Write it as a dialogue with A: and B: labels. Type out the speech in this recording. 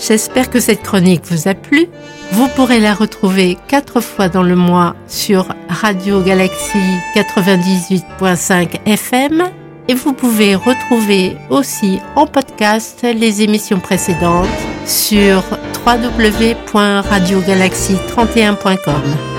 A: J'espère que cette chronique vous a plu. Vous pourrez la retrouver 4 fois dans le mois sur Radio Galaxie 98.5 FM et vous pouvez retrouver aussi en podcast les émissions précédentes sur www.radiogalaxie31.com.